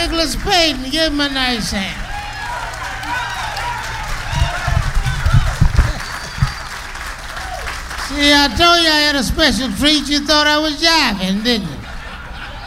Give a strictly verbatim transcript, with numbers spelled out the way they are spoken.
Douglas Payton. Give him a nice hand. See, I told you I had a special treat. You thought I was jiving, didn't you?